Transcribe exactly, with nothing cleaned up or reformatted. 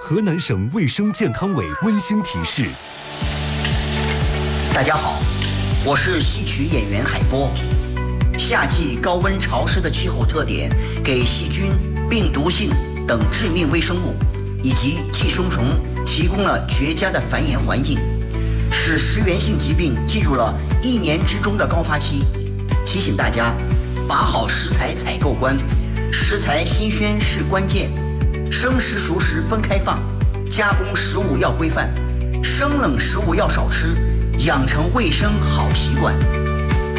河南省卫生健康委温馨提示： 大家好，我是戏曲演员海波。夏季高温潮湿的气候特点，给细菌、病毒性等致命微生物以及寄生虫提供了绝佳的繁衍环境，使食源性疾病进入了一年之中的高发期。提醒大家，把好食材采购关，食材新鲜是关键，生食熟食分开放，加工食物要规范，生冷食物要少吃，养成卫生好习惯。